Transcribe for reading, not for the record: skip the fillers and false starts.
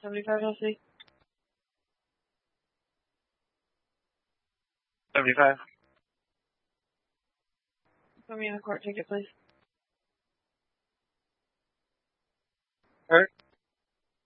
75 LC. 75. Put me on a court ticket, please. Hurt?